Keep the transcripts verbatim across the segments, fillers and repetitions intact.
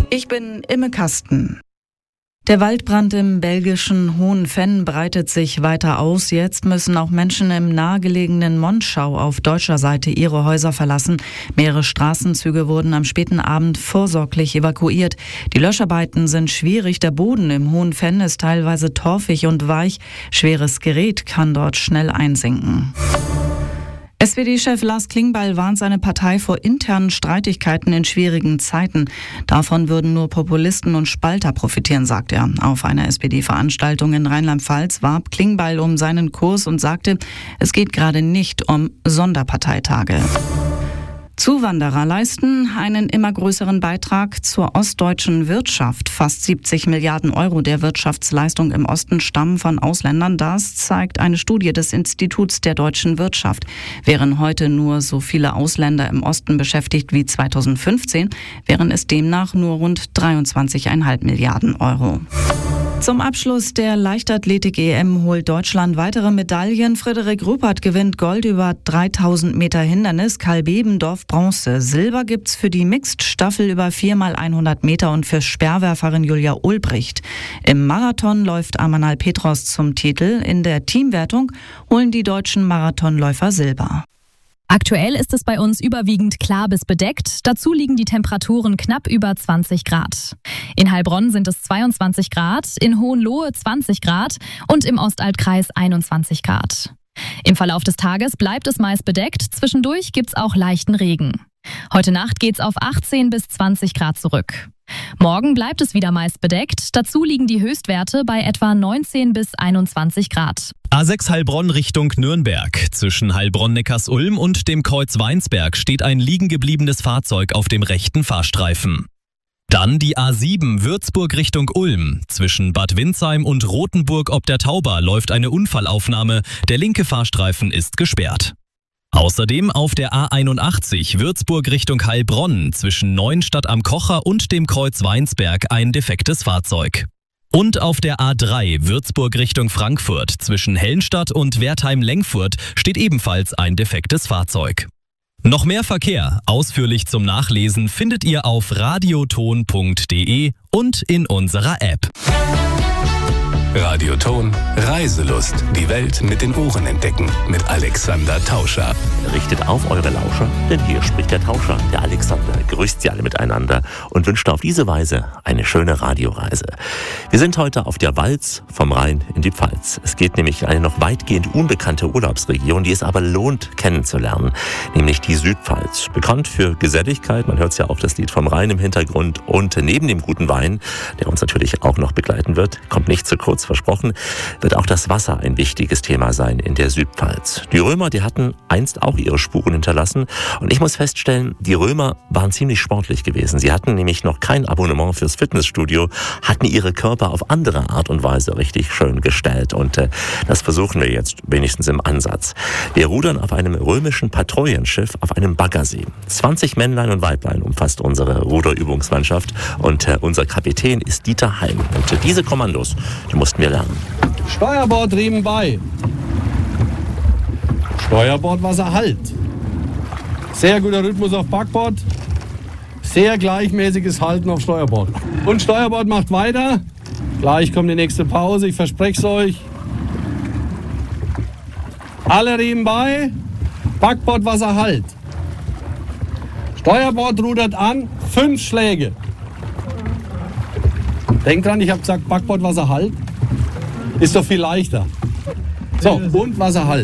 Ich bin Imme Kasten. Der Waldbrand im belgischen Hohenvenn breitet sich weiter aus. Jetzt müssen auch Menschen im nahegelegenen Monschau auf deutscher Seite ihre Häuser verlassen. Mehrere Straßenzüge wurden am späten Abend vorsorglich evakuiert. Die Löscharbeiten sind schwierig. Der Boden im Hohenvenn ist teilweise torfig und weich. Schweres Gerät kann dort schnell einsinken. S P D-Chef Lars Klingbeil warnt seine Partei vor internen Streitigkeiten in schwierigen Zeiten. Davon würden nur Populisten und Spalter profitieren, sagt er. Auf einer S P D-Veranstaltung in Rheinland-Pfalz warb Klingbeil um seinen Kurs und sagte, es geht gerade nicht um Sonderparteitage. Zuwanderer leisten einen immer größeren Beitrag zur ostdeutschen Wirtschaft. Fast siebzig Milliarden Euro der Wirtschaftsleistung im Osten stammen von Ausländern. Das zeigt eine Studie des Instituts der deutschen Wirtschaft. Wären heute nur so viele Ausländer im Osten beschäftigt wie zweitausendfünfzehn, wären es demnach nur rund dreiundzwanzig Komma fünf Milliarden Euro. Zum Abschluss der Leichtathletik-E M holt Deutschland weitere Medaillen. Frederik Ruppert gewinnt Gold über dreitausend Meter Hindernis, Karl Bebendorf Bronze. Silber gibt's für die Mixed-Staffel über vier mal hundert Meter und für Speerwerferin Julia Ulbricht. Im Marathon läuft Amanal Petros zum Titel. In der Teamwertung holen die deutschen Marathonläufer Silber. Aktuell ist es bei uns überwiegend klar bis bedeckt. Dazu liegen die Temperaturen knapp über zwanzig Grad. In Heilbronn sind es zweiundzwanzig Grad, in Hohenlohe zwanzig Grad und im Ostaltkreis einundzwanzig Grad. Im Verlauf des Tages bleibt es meist bedeckt. Zwischendurch gibt's auch leichten Regen. Heute Nacht geht's auf achtzehn bis zwanzig Grad zurück. Morgen bleibt es wieder meist bedeckt. Dazu liegen die Höchstwerte bei etwa neunzehn bis einundzwanzig Grad. A sechs Heilbronn Richtung Nürnberg. Zwischen Heilbronn-Neckarsulm und dem Kreuz Weinsberg steht ein liegengebliebenes Fahrzeug auf dem rechten Fahrstreifen. Dann die A sieben Würzburg Richtung Ulm. Zwischen Bad Windsheim und Rothenburg ob der Tauber läuft eine Unfallaufnahme. Der linke Fahrstreifen ist gesperrt. Außerdem auf der A einundachtzig Würzburg Richtung Heilbronn zwischen Neuenstadt am Kocher und dem Kreuz Weinsberg ein defektes Fahrzeug. Und auf der A drei Würzburg Richtung Frankfurt zwischen Hellenstadt und Wertheim-Lengfurt steht ebenfalls ein defektes Fahrzeug. Noch mehr Verkehr, ausführlich zum Nachlesen, findet ihr auf radioton punkt de und in unserer App. Radioton Reiselust. Die Welt mit den Ohren entdecken. Mit Alexander Tauscher. Richtet auf eure Lauscher, denn hier spricht der Tauscher, der Alexander. Grüßt sie alle miteinander und wünscht auf diese Weise eine schöne Radioreise. Wir sind heute auf der Walz vom Rhein in die Pfalz. Es geht nämlich in eine noch weitgehend unbekannte Urlaubsregion, die es aber lohnt kennenzulernen, nämlich die Südpfalz. Bekannt für Geselligkeit, man hört ja auch das Lied vom Rhein im Hintergrund. Und neben dem guten Wein, der uns natürlich auch noch begleiten wird, kommt nicht zu kurz versprochen, wird auch das Wasser ein wichtiges Thema sein in der Südpfalz. Die Römer, die hatten einst auch ihre Spuren hinterlassen und ich muss feststellen, die Römer waren ziemlich sportlich gewesen. Sie hatten nämlich noch kein Abonnement fürs Fitnessstudio, hatten ihre Körper auf andere Art und Weise richtig schön gestellt und äh, das versuchen wir jetzt wenigstens im Ansatz. Wir rudern auf einem römischen Patrouillenschiff auf einem Baggersee. zwanzig Männlein und Weiblein umfasst unsere Ruderübungsmannschaft und äh, unser Kapitän ist Dieter Heim. Und äh, diese Kommandos, die mussten wir lernen. Steuerbord Riemen bei. Steuerbord Wasser halt. Sehr guter Rhythmus auf Backbord. Sehr gleichmäßiges Halten auf Steuerbord. Und Steuerbord macht weiter. Gleich kommt die nächste Pause, ich verspreche es euch. Alle Riemen bei. Backbord Wasser halt. Steuerbord rudert an. Fünf Schläge. Denkt dran, ich habe gesagt, Backbord Wasser halt. Ist doch viel leichter. So, und Wasser halt.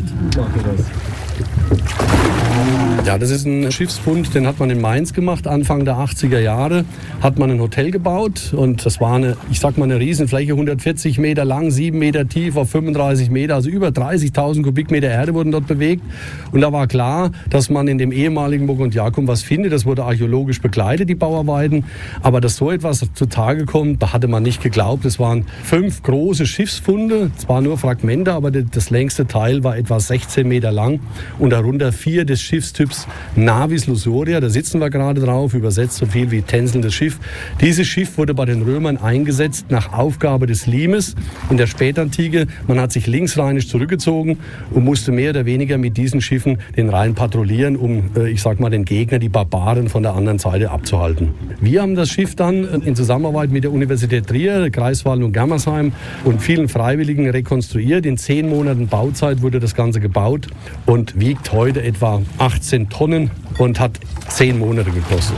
Ja, das ist ein Schiffsfund, den hat man in Mainz gemacht, Anfang der achtziger Jahre. Hat man ein Hotel gebaut und das war eine, ich sag mal, eine Riesenfläche, hundertvierzig Meter lang, sieben Meter tief, auf fünfunddreißig Meter, also über dreißigtausend Kubikmeter Erde wurden dort bewegt. Und da war klar, dass man in dem ehemaligen Mogontiacum was findet. Das wurde archäologisch begleitet, die Bauarbeiten. Aber dass so etwas zutage kommt, da hatte man nicht geglaubt. Es waren fünf große Schiffsfunde, zwar nur Fragmente, aber das längste Teil war etwa sechzehn Meter lang und darunter vier des Schiffstyps Schiffs Navis Lusoria, da sitzen wir gerade drauf, übersetzt so viel wie tänzelndes Schiff. Dieses Schiff wurde bei den Römern eingesetzt nach Aufgabe des Limes in der Spätantike. Man hat sich linksrheinisch zurückgezogen und musste mehr oder weniger mit diesen Schiffen den Rhein patrouillieren, um, ich sag mal, den Gegner, die Barbaren von der anderen Seite abzuhalten. Wir haben das Schiff dann in Zusammenarbeit mit der Universität Trier, Greifswald und Germersheim und vielen Freiwilligen rekonstruiert. In zehn Monaten Bauzeit wurde das Ganze gebaut und wiegt heute etwa achtzehn Tonnen und hat zehn Monate gekostet.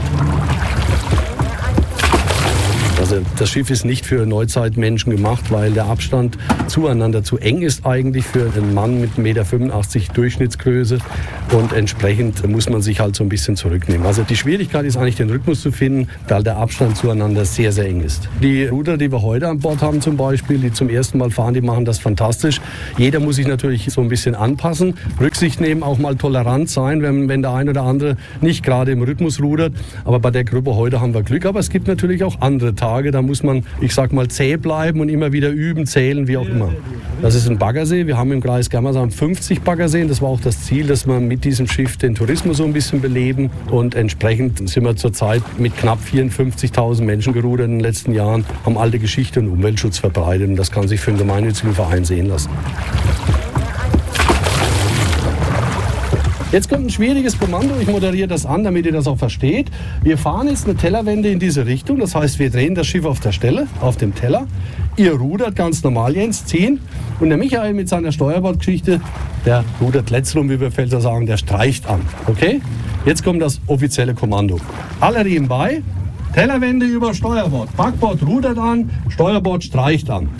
Also das Schiff ist nicht für Neuzeitmenschen gemacht, weil der Abstand zueinander zu eng ist eigentlich für einen Mann mit eins Komma fünfundachtzig Meter Durchschnittsgröße und entsprechend muss man sich halt so ein bisschen zurücknehmen. Also die Schwierigkeit ist eigentlich, den Rhythmus zu finden, weil der Abstand zueinander sehr, sehr eng ist. Die Ruder, die wir heute an Bord haben zum Beispiel, die zum ersten Mal fahren, die machen das fantastisch. Jeder muss sich natürlich so ein bisschen anpassen, Rücksicht nehmen, auch mal tolerant sein, wenn, wenn der eine oder andere nicht gerade im Rhythmus rudert. Aber bei der Gruppe heute haben wir Glück. Aber es gibt natürlich auch andere Tage. Da muss man, ich sag mal, zäh bleiben und immer wieder üben, zählen, wie auch immer. Das ist ein Baggersee. Wir haben im Kreis Germersheim fünfzig Baggerseen. Das war auch das Ziel, dass wir mit diesem Schiff den Tourismus so ein bisschen beleben. Und entsprechend sind wir zurzeit mit knapp vierundfünfzigtausend Menschen gerudert in den letzten Jahren, haben alte Geschichte und Umweltschutz verbreitet. Und das kann sich für einen gemeinnützigen Verein sehen lassen. Jetzt kommt ein schwieriges Kommando, ich moderiere das an, damit ihr das auch versteht. Wir fahren jetzt eine Tellerwende in diese Richtung, das heißt, wir drehen das Schiff auf der Stelle, auf dem Teller. Ihr rudert ganz normal, Jens, ziehen. Und der Michael mit seiner Steuerbordgeschichte, der rudert letztrum, wie wir Pfälzer sagen, der streicht an. Okay? Jetzt kommt das offizielle Kommando. Alle Riemen bei, Tellerwende über Steuerbord. Backbord rudert an, Steuerbord streicht an.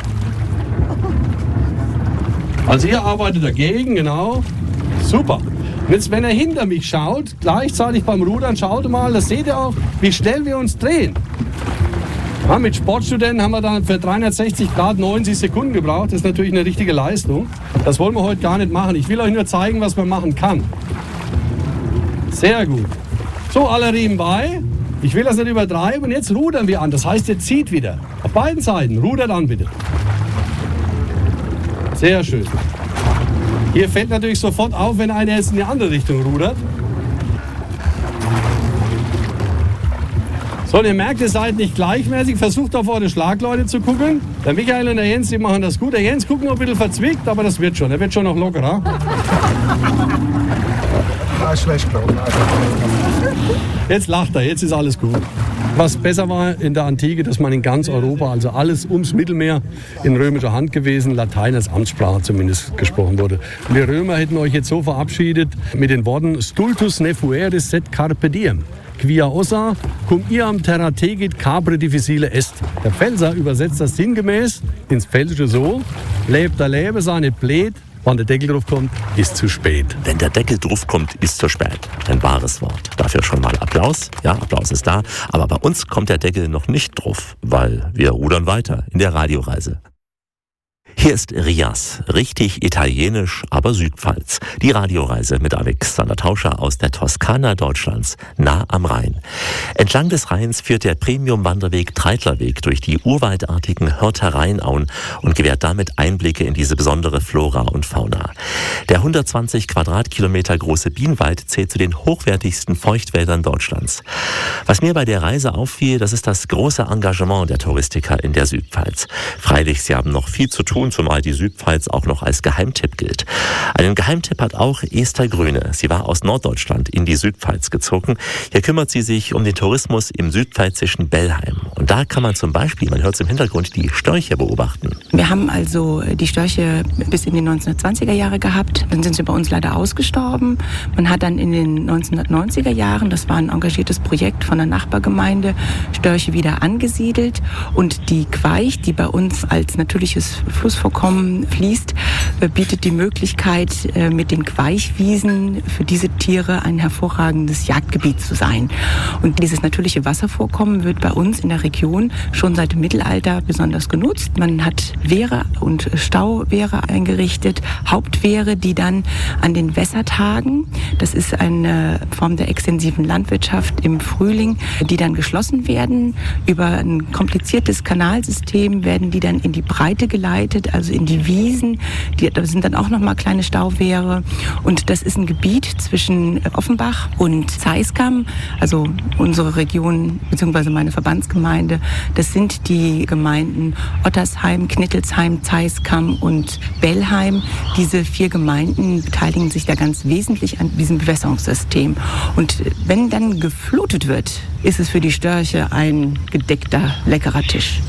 Also ihr arbeitet dagegen, genau. Super. Und jetzt, wenn er hinter mich schaut, gleichzeitig beim Rudern, schaut mal, das seht ihr auch, wie schnell wir uns drehen. Ja, mit Sportstudenten haben wir dann für dreihundertsechzig Grad neunzig Sekunden gebraucht. Das ist natürlich eine richtige Leistung. Das wollen wir heute gar nicht machen. Ich will euch nur zeigen, was man machen kann. Sehr gut. So, alle Riemen bei. Ich will das nicht übertreiben. Und jetzt rudern wir an. Das heißt, ihr zieht wieder. Auf beiden Seiten. Rudert an, bitte. Sehr schön. Hier fällt natürlich sofort auf, wenn einer jetzt in die andere Richtung rudert. So, ihr merkt, ihr seid nicht gleichmäßig. Versucht auf eure Schlagleute zu gucken. Der Michael und der Jens, die machen das gut. Der Jens guckt noch ein bisschen verzwickt, aber das wird schon. Er wird schon noch lockerer. Jetzt lacht er, jetzt ist alles gut. Was besser war in der Antike, dass man in ganz Europa, also alles ums Mittelmeer, in römischer Hand gewesen, Latein als Amtssprache zumindest gesprochen wurde. Und die Römer hätten euch jetzt so verabschiedet mit den Worten Stultus ne fueris sed carpe diem. Quia ossa, cum iam terra tegit capre difficile est. Der Pfälzer übersetzt das sinngemäß ins Pfälzische so, lebt er lebe, sei nicht blöd. Wenn der Deckel drauf kommt, ist zu spät. Wenn der Deckel drauf kommt, ist zu spät. Ein wahres Wort. Dafür schon mal Applaus. Ja, Applaus ist da. Aber bei uns kommt der Deckel noch nicht drauf, weil wir rudern weiter in der Radioreise. Hier ist Rias, richtig italienisch, aber Südpfalz. Die Radioreise mit Alexander Tauscher aus der Toskana Deutschlands, nah am Rhein. Entlang des Rheins führt der Premium-Wanderweg Treitlerweg durch die urwaldartigen Hörter Rheinauen und gewährt damit Einblicke in diese besondere Flora und Fauna. Der hundertzwanzig Quadratkilometer große Bienenwald zählt zu den hochwertigsten Feuchtwäldern Deutschlands. Was mir bei der Reise auffiel, das ist das große Engagement der Touristiker in der Südpfalz. Freilich, sie haben noch viel zu tun, zumal die Südpfalz auch noch als Geheimtipp gilt. Einen Geheimtipp hat auch Esther Grüne. Sie war aus Norddeutschland in die Südpfalz gezogen. Hier kümmert sie sich um den Tourismus im südpfälzischen Bellheim. Und da kann man zum Beispiel, man hört es im Hintergrund, die Störche beobachten. Wir haben also die Störche bis in die neunzehnhundertzwanziger Jahre gehabt. Dann sind sie bei uns leider ausgestorben. Man hat dann in den neunzehnhundertneunziger Jahren, das war ein engagiertes Projekt von der Nachbargemeinde, Störche wieder angesiedelt. Und die Queich, die bei uns als natürliches Flussvorkommen fließt, bietet die Möglichkeit, mit den Queichwiesen für diese Tiere ein hervorragendes Jagdgebiet zu sein. Und dieses natürliche Wasservorkommen wird bei uns in der Region schon seit dem Mittelalter besonders genutzt. Man hat Wehre und Stauwehre eingerichtet, Hauptwehre, die dann an den Wässertagen, das ist eine Form der extensiven Landwirtschaft im Frühling, die dann geschlossen werden. Über ein kompliziertes Kanalsystem werden die dann in die Breite geleitet verbreitet, also in die Wiesen. Die, da sind dann auch nochmal kleine Stauwehre. Und das ist ein Gebiet zwischen Offenbach und Zeiskam, also unsere Region bzw. meine Verbandsgemeinde. Das sind die Gemeinden Ottersheim, Knittelsheim, Zeiskam und Bellheim. Diese vier Gemeinden beteiligen sich da ganz wesentlich an diesem Bewässerungssystem. Und wenn dann geflutet wird, ist es für die Störche ein gedeckter, leckerer Tisch.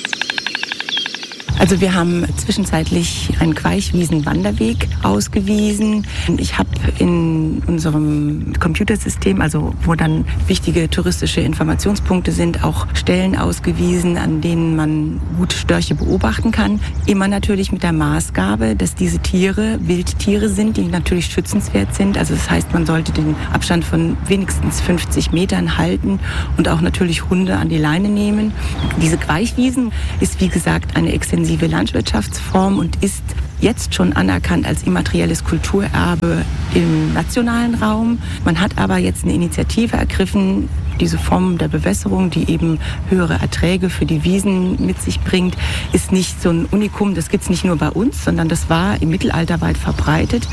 Also wir haben zwischenzeitlich einen Queichwiesen-Wanderweg ausgewiesen. Ich habe in unserem Computersystem, also wo dann wichtige touristische Informationspunkte sind, auch Stellen ausgewiesen, an denen man gut Störche beobachten kann. Immer natürlich mit der Maßgabe, dass diese Tiere Wildtiere sind, die natürlich schützenswert sind. Also das heißt, man sollte den Abstand von wenigstens fünfzig Metern halten und auch natürlich Hunde an die Leine nehmen. Diese Queichwiesen ist, wie gesagt, eine extensive Landwirtschaftsform und ist jetzt schon anerkannt als immaterielles Kulturerbe im nationalen Raum. Man hat aber jetzt eine Initiative ergriffen, diese Form der Bewässerung, die eben höhere Erträge für die Wiesen mit sich bringt, ist nicht so ein Unikum, das gibt es nicht nur bei uns, sondern das war im Mittelalter weit verbreitet.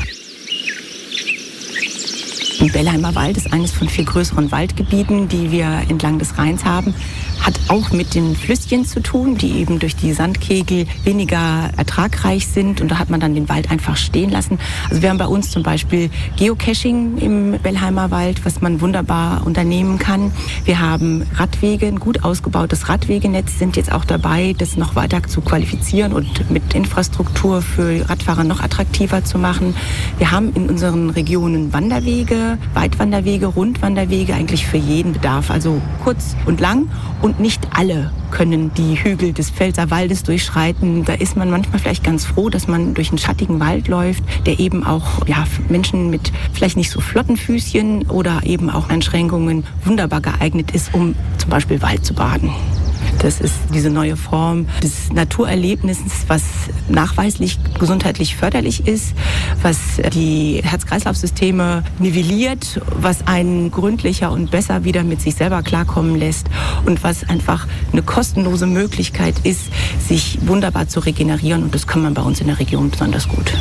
Der Bellheimer Wald ist eines von vier größeren Waldgebieten, die wir entlang des Rheins haben. Hat auch mit den Flüsschen zu tun, die eben durch die Sandkegel weniger ertragreich sind. Und da hat man dann den Wald einfach stehen lassen. Also wir haben bei uns zum Beispiel Geocaching im Bellheimer Wald, was man wunderbar unternehmen kann. Wir haben Radwege, ein gut ausgebautes Radwegenetz, sind jetzt auch dabei, das noch weiter zu qualifizieren und mit Infrastruktur für Radfahrer noch attraktiver zu machen. Wir haben in unseren Regionen Wanderwege, Weitwanderwege, Rundwanderwege, eigentlich für jeden Bedarf, also kurz und lang. Und nicht alle können die Hügel des Pfälzerwaldes durchschreiten. Da ist man manchmal vielleicht ganz froh, dass man durch einen schattigen Wald läuft, der eben auch ja, Menschen mit vielleicht nicht so flotten Füßchen oder eben auch Einschränkungen wunderbar geeignet ist, um zum Beispiel Wald zu baden. Das ist diese neue Form des Naturerlebnisses, was nachweislich gesundheitlich förderlich ist, was die Herz-Kreislauf-Systeme nivelliert, was einen gründlicher und besser wieder mit sich selber klarkommen lässt und was einfach eine kostenlose Möglichkeit ist, sich wunderbar zu regenerieren. Und das kann man bei uns in der Region besonders gut.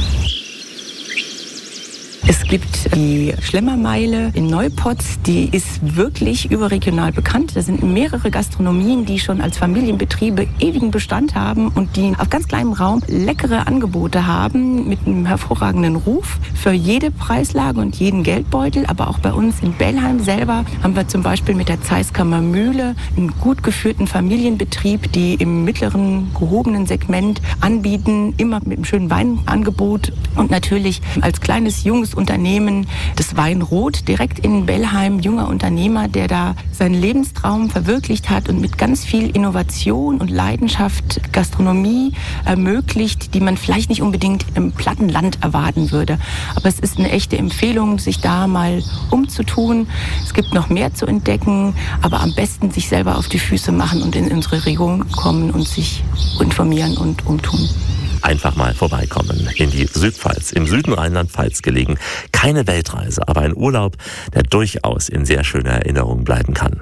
Es gibt die Schlemmermeile in Neupotz, die ist wirklich überregional bekannt. Da sind mehrere Gastronomien, die schon als Familienbetriebe ewigen Bestand haben und die auf ganz kleinem Raum leckere Angebote haben mit einem hervorragenden Ruf für jede Preislage und jeden Geldbeutel. Aber auch bei uns in Bellheim selber haben wir zum Beispiel mit der Zeiskammer Mühle einen gut geführten Familienbetrieb, die im mittleren gehobenen Segment anbieten, immer mit einem schönen Weinangebot und natürlich als kleines, junges Unternehmen, das Weinrot, direkt in Bellheim, junger Unternehmer, der da seinen Lebenstraum verwirklicht hat und mit ganz viel Innovation und Leidenschaft Gastronomie ermöglicht, die man vielleicht nicht unbedingt im platten Land erwarten würde. Aber es ist eine echte Empfehlung, sich da mal umzutun. Es gibt noch mehr zu entdecken, aber am besten sich selber auf die Füße machen und in unsere Region kommen und sich informieren und umtun. Einfach mal vorbeikommen in die Südpfalz, im Süden Rheinland-Pfalz gelegen. Keine Weltreise, aber ein Urlaub, der durchaus in sehr schöner Erinnerung bleiben kann.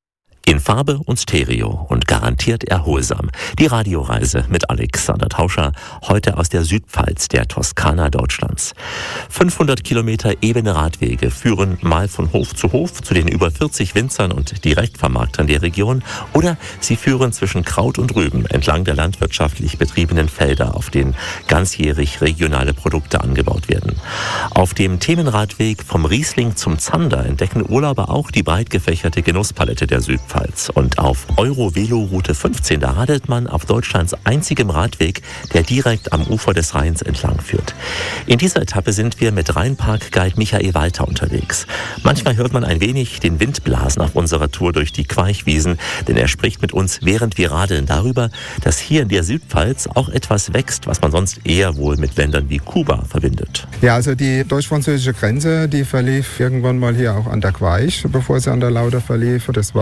In Farbe und Stereo und garantiert erholsam. Die Radioreise mit Alexander Tauscher, heute aus der Südpfalz, der Toskana Deutschlands. fünfhundert Kilometer ebene Radwege führen mal von Hof zu Hof zu den über vierzig Winzern und Direktvermarktern der Region oder sie führen zwischen Kraut und Rüben entlang der landwirtschaftlich betriebenen Felder, auf denen ganzjährig regionale Produkte angebaut werden. Auf dem Themenradweg vom Riesling zum Zander entdecken Urlauber auch die breit gefächerte Genusspalette der Südpfalz. Und auf Euro-Velo-Route fünfzehn, da radelt man auf Deutschlands einzigem Radweg, der direkt am Ufer des Rheins entlang führt. In dieser Etappe sind wir mit Rheinpark-Guide Michael Walter unterwegs. Manchmal hört man ein wenig den Wind blasen auf unserer Tour durch die Queichwiesen, denn er spricht mit uns, während wir radeln, darüber, dass hier in der Südpfalz auch etwas wächst, was man sonst eher wohl mit Ländern wie Kuba verbindet. Ja, also die deutsch-französische Grenze, die verlief irgendwann mal hier auch an der Queich, bevor sie an der Lauter verlief. Das war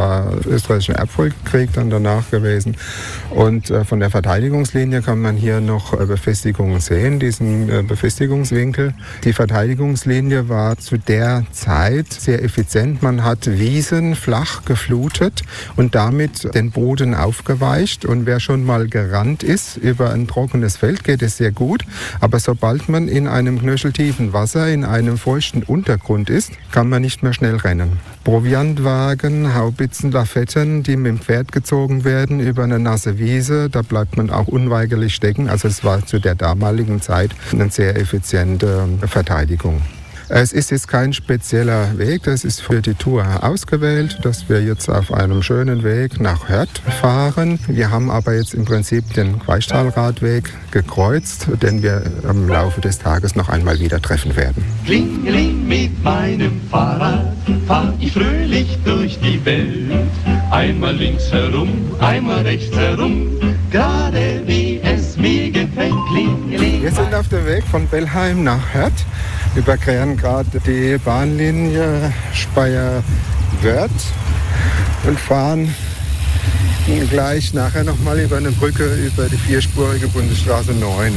österreichischen Erbfolgekrieg dann danach gewesen. Und äh, von der Verteidigungslinie kann man hier noch äh, Befestigungen sehen, diesen äh, Befestigungswinkel. Die Verteidigungslinie war zu der Zeit sehr effizient. Man hat Wiesen flach geflutet und damit den Boden aufgeweicht. Und wer schon mal gerannt ist über ein trockenes Feld, geht es sehr gut. Aber sobald man in einem knöcheltiefen Wasser, in einem feuchten Untergrund ist, kann man nicht mehr schnell rennen. Proviantwagen, Haubitzen, Lafetten, die mit dem Pferd gezogen werden über eine nasse Wiese, da bleibt man auch unweigerlich stecken. Also es war zu der damaligen Zeit eine sehr effiziente Verteidigung. Es ist jetzt kein spezieller Weg, das ist für die Tour ausgewählt, dass wir jetzt auf einem schönen Weg nach Hörth fahren. Wir haben aber jetzt im Prinzip den Queichtalradweg gekreuzt, den wir im Laufe des Tages noch einmal wieder treffen werden. Klingeling, mit meinem Fahrrad fahr ich fröhlich durch die Welt. Einmal links herum, einmal rechts herum, gerade wie es mir gefällt. Klingeling. Wir sind auf dem Weg von Bellheim nach Hörth, überqueren gerade die Bahnlinie Speyer-Wörth und fahren gleich nachher nochmal über eine Brücke über die vierspurige Bundesstraße neun.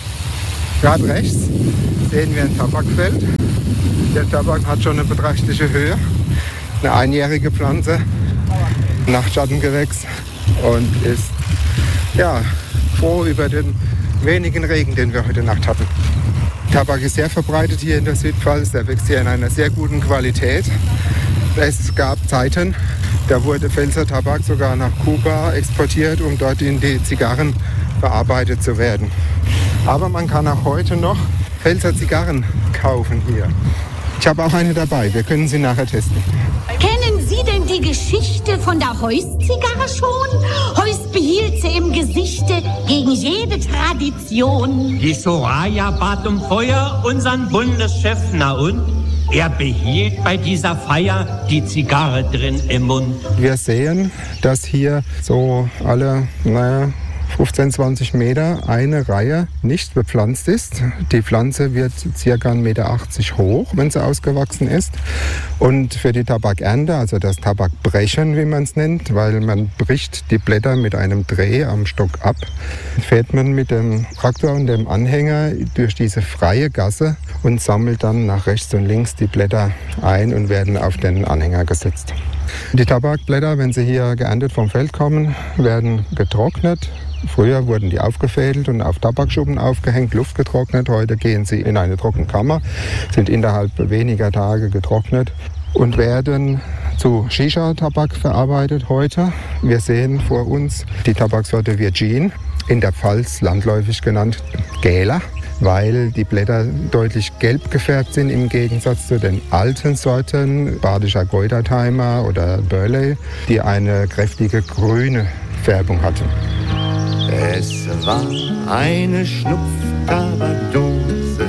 Gerade rechts sehen wir ein Tabakfeld. Der Tabak hat schon eine beträchtliche Höhe, eine einjährige Pflanze, Nachtschattengewächs und ist ja, froh über den wenigen Regen, den wir heute Nacht hatten. Tabak ist sehr verbreitet hier in der Südpfalz, der wächst hier in einer sehr guten Qualität. Es gab Zeiten, da wurde Pfälzer Tabak sogar nach Kuba exportiert, um dort in die Zigarren verarbeitet zu werden. Aber man kann auch heute noch Pfälzer Zigarren kaufen hier. Ich habe auch eine dabei, wir können sie nachher testen. Kennen Sie denn die Geschichte von der Heust-Zigarre schon? Heust behielt sie im Gesichte gegen jede Tradition. Die Soraya bat um Feuer unseren Bundeschef, na und? Er behielt bei dieser Feier die Zigarre drin im Mund. Wir sehen, dass hier so alle, naja, fünfzehn, zwanzig Meter eine Reihe nicht bepflanzt ist. Die Pflanze wird ca. eins Komma achtzig Meter hoch, wenn sie ausgewachsen ist. Und für die Tabakernte, also das Tabakbrechen, wie man es nennt, weil man bricht die Blätter mit einem Dreh am Stock ab, fährt man mit dem Traktor und dem Anhänger durch diese freie Gasse und sammelt dann nach rechts und links die Blätter ein und werden auf den Anhänger gesetzt. Die Tabakblätter, wenn sie hier geerntet vom Feld kommen, werden getrocknet. Früher wurden die aufgefädelt und auf Tabakschuppen aufgehängt, Luft getrocknet. Heute gehen sie in eine Trockenkammer, sind innerhalb weniger Tage getrocknet und werden zu Shisha-Tabak verarbeitet heute. Wir sehen vor uns die Tabaksorte Virgin, in der Pfalz landläufig genannt Gäler, weil die Blätter deutlich gelb gefärbt sind im Gegensatz zu den alten Sorten, Badischer Goitertimer oder Burley, die eine kräftige grüne Färbung hatten. Es war eine Schnupftabakdose,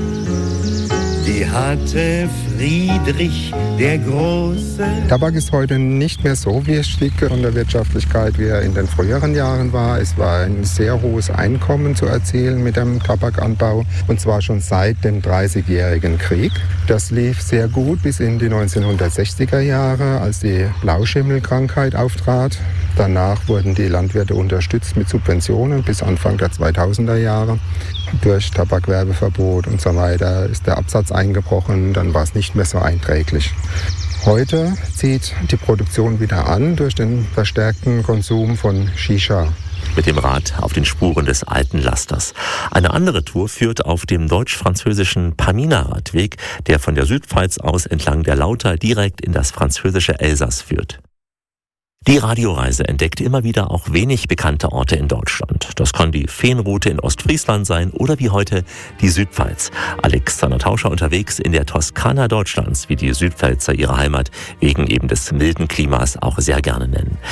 die hatte Friedrich der Große. Tabak ist heute nicht mehr so wichtig von der Wirtschaftlichkeit, wie er in den früheren Jahren war. Es war ein sehr hohes Einkommen zu erzielen mit dem Tabakanbau, und zwar schon seit dem dreißigjährigen Krieg. Das lief sehr gut bis in die neunzehnhundertsechziger Jahre, als die Blauschimmelkrankheit auftrat. Danach wurden die Landwirte unterstützt mit Subventionen bis Anfang der zweitausender Jahre. Durch Tabakwerbeverbot und so weiter ist der Absatz eingebrochen, dann war es nicht mehr so einträglich. Heute zieht die Produktion wieder an durch den verstärkten Konsum von Shisha. Mit dem Rad auf den Spuren des alten Lasters. Eine andere Tour führt auf dem deutsch-französischen Pamina-Radweg, der von der Südpfalz aus entlang der Lauter direkt in das französische Elsass führt. Die Radioreise entdeckt immer wieder auch wenig bekannte Orte in Deutschland. Das kann die Feenroute in Ostfriesland sein oder wie heute die Südpfalz. Alexander Tauscher unterwegs in der Toskana Deutschlands, wie die Südpfälzer ihre Heimat wegen eben des milden Klimas auch sehr gerne nennen.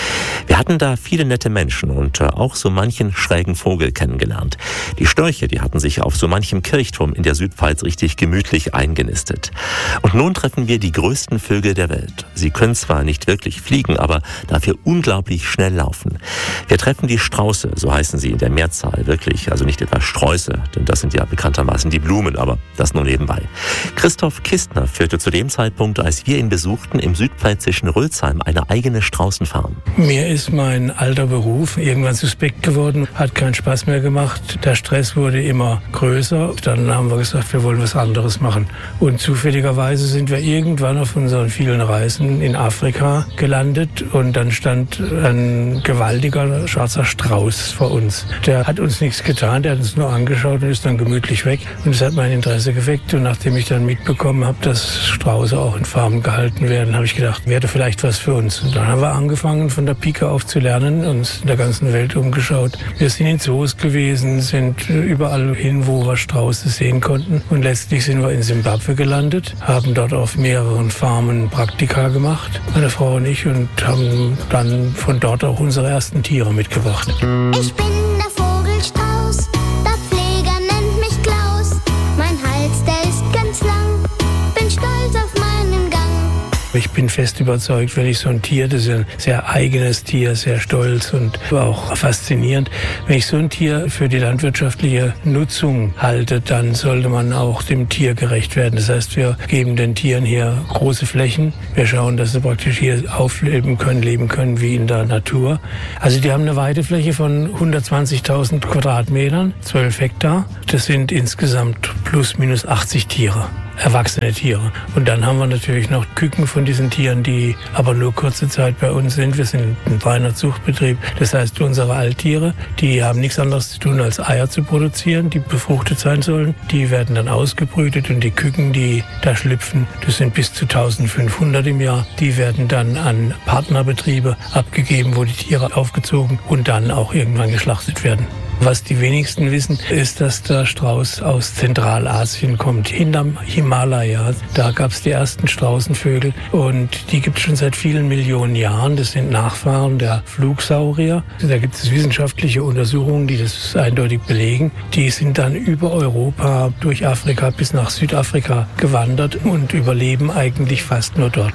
Wir hatten da viele nette Menschen und äh, auch so manchen schrägen Vogel kennengelernt. Die Störche, die hatten sich auf so manchem Kirchturm in der Südpfalz richtig gemütlich eingenistet. Und nun treffen wir die größten Vögel der Welt. Sie können zwar nicht wirklich fliegen, aber dafür unglaublich schnell laufen. Wir treffen die Strauße, so heißen sie in der Mehrzahl, wirklich, also nicht etwa Sträuße, denn das sind ja bekanntermaßen die Blumen, aber das nur nebenbei. Christoph Kistner führte zu dem Zeitpunkt, als wir ihn besuchten, im südpfälzischen Rölsheim eine eigene Straußenfarm. Mir ist mein alter Beruf irgendwann suspekt geworden, hat keinen Spaß mehr gemacht. Der Stress wurde immer größer. Dann haben wir gesagt, wir wollen was anderes machen. Und zufälligerweise sind wir irgendwann auf unseren vielen Reisen in Afrika gelandet und dann stand ein gewaltiger schwarzer Strauß vor uns. Der hat uns nichts getan, der hat uns nur angeschaut und ist dann gemütlich weg. Und es hat mein Interesse geweckt. Und nachdem ich dann mitbekommen habe, dass Strauße auch in Farmen gehalten werden, habe ich gedacht, wäre vielleicht was für uns. Und dann haben wir angefangen, von der Pike auf zu lernen, uns in der ganzen Welt umgeschaut. Wir sind in Zoos gewesen, sind überall hin, wo wir Strauße sehen konnten. Und letztlich sind wir in Simbabwe gelandet, haben dort auf mehreren Farmen Praktika gemacht, meine Frau und ich, und haben dann von dort auch unsere ersten Tiere mitgebracht. Ich bin der Vogelstrauß, der Pfleger nennt mich Klaus. Mein Hals, der ist ganz lang, bin stolz auf meinen Gang. Ich bin fest überzeugt, wenn ich so ein Tier, das ist ein sehr eigenes Tier, sehr stolz und auch faszinierend, wenn ich so ein Tier für die landwirtschaftliche Nutzung halte, dann sollte man auch dem Tier gerecht werden. Das heißt, wir geben den Tieren hier große Flächen. Wir schauen, dass sie praktisch hier aufleben können, leben können wie in der Natur. Also die haben eine Weidefläche von hundertzwanzigtausend Quadratmetern, zwölf Hektar. Das sind insgesamt plus minus achtzig Tiere. Erwachsene Tiere. Und dann haben wir natürlich noch Küken von diesen Tieren, die aber nur kurze Zeit bei uns sind. Wir sind ein reiner Zuchtbetrieb. Das heißt, unsere Alttiere, die haben nichts anderes zu tun, als Eier zu produzieren, die befruchtet sein sollen. Die werden dann ausgebrütet und die Küken, die da schlüpfen, das sind bis zu eintausendfünfhundert im Jahr. Die werden dann an Partnerbetriebe abgegeben, wo die Tiere aufgezogen und dann auch irgendwann geschlachtet werden. Was die wenigsten wissen, ist, dass der Strauß aus Zentralasien kommt, hinterm Himalaya. Da gab es die ersten Straußenvögel und die gibt es schon seit vielen Millionen Jahren. Das sind Nachfahren der Flugsaurier. Da gibt es wissenschaftliche Untersuchungen, die das eindeutig belegen. Die sind dann über Europa, durch Afrika bis nach Südafrika gewandert und überleben eigentlich fast nur dort.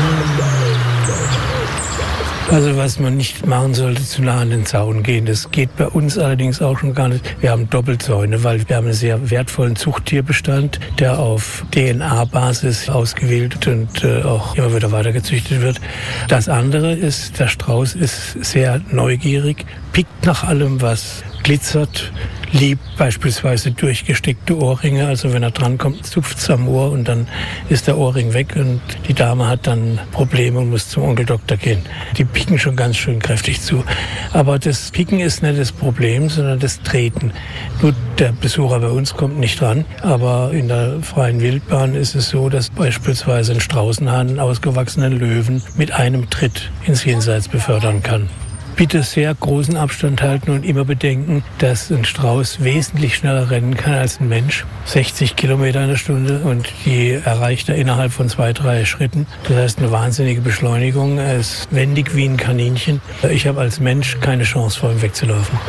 Also was man nicht machen sollte, zu nah an den Zaun gehen. Das geht bei uns allerdings auch schon gar nicht. Wir haben Doppelzäune, weil wir haben einen sehr wertvollen Zuchttierbestand, der auf D N A-Basis ausgewählt und äh, auch immer wieder weitergezüchtet wird. Das andere ist, der Strauß ist sehr neugierig, pickt nach allem, was glitzert, liebt beispielsweise durchgesteckte Ohrringe. Also wenn er drankommt, zupft es am Ohr und dann ist der Ohrring weg und die Dame hat dann Probleme und muss zum Onkel Doktor gehen. Die picken schon ganz schön kräftig zu. Aber das Picken ist nicht das Problem, sondern das Treten. Nur der Besucher bei uns kommt nicht dran. Aber in der freien Wildbahn ist es so, dass beispielsweise ein Straußenhahn einen ausgewachsenen Löwen mit einem Tritt ins Jenseits befördern kann. Bitte sehr großen Abstand halten und immer bedenken, dass ein Strauß wesentlich schneller rennen kann als ein Mensch. sechzig Kilometer in der Stunde und die erreicht er innerhalb von zwei, drei Schritten. Das heißt eine wahnsinnige Beschleunigung. Er ist wendig wie ein Kaninchen. Ich habe als Mensch keine Chance, vor ihm wegzulaufen.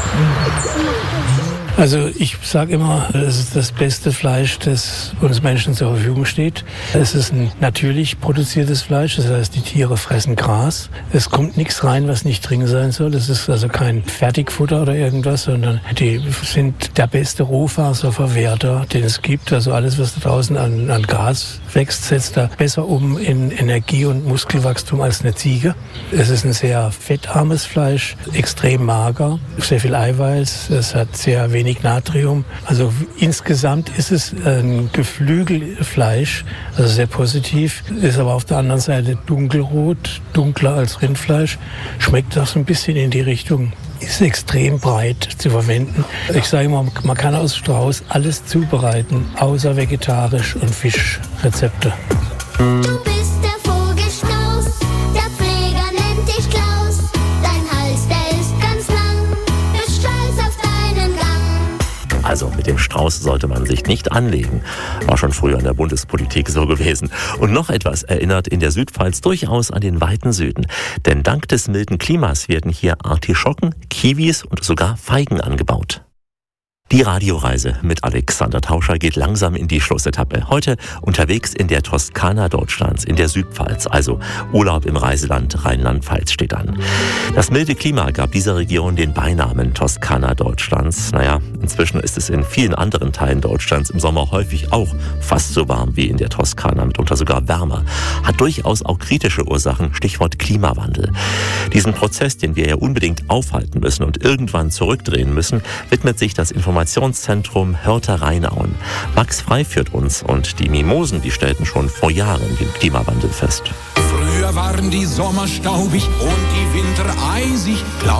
Also ich sage immer, es ist das beste Fleisch, das uns Menschen zur Verfügung steht. Es ist ein natürlich produziertes Fleisch, das heißt, die Tiere fressen Gras. Es kommt nichts rein, was nicht drin sein soll. Es ist also kein Fertigfutter oder irgendwas, sondern die sind der beste Rohfaserverwerter, den es gibt. Also alles, was da draußen an, an Gras wächst, setzt da besser um in Energie und Muskelwachstum als eine Ziege. Es ist ein sehr fettarmes Fleisch, extrem mager, sehr viel Eiweiß, es hat sehr wenig Natrium. Also insgesamt ist es ein Geflügelfleisch, also sehr positiv, ist aber auf der anderen Seite dunkelrot, dunkler als Rindfleisch, schmeckt auch so ein bisschen in die Richtung, ist extrem breit zu verwenden. Ich sage immer, man kann aus Strauß alles zubereiten, außer vegetarisch und Fischrezepte. Du bist der Vogelstrauß, der Pfleger nennt dich Klaus. Dein Hals, der ist ganz lang, bist stolz auf deinen Gang. Also mit dem Strauß sollte man sich nicht anlegen. War schon früher in der Bundespolitik so gewesen. Und noch etwas erinnert in der Südpfalz durchaus an den weiten Süden. Denn dank des milden Klimas werden hier Artischocken, Kiwis und sogar Feigen angebaut. Die Radioreise mit Alexander Tauscher geht langsam in die Schlussetappe. Heute unterwegs in der Toskana Deutschlands, in der Südpfalz. Also Urlaub im Reiseland Rheinland-Pfalz steht an. Das milde Klima gab dieser Region den Beinamen Toskana Deutschlands. Naja, inzwischen ist es in vielen anderen Teilen Deutschlands im Sommer häufig auch fast so warm wie in der Toskana, mitunter sogar wärmer. Hat durchaus auch kritische Ursachen, Stichwort Klimawandel. Diesen Prozess, den wir ja unbedingt aufhalten müssen und irgendwann zurückdrehen müssen, widmet sich das Informationszentrum Hörter-Rheinauen. Max Frei führt uns und die Mimosen, die stellten schon vor Jahren den Klimawandel fest. Früher waren die Sommer staubig und die Winter eisig.